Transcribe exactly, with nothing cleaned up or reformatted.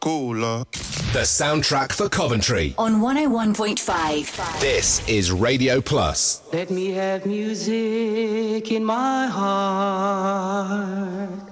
cooler. The soundtrack for Coventry. On one oh one point five. This is Radio Plus. Let me have music in my heart.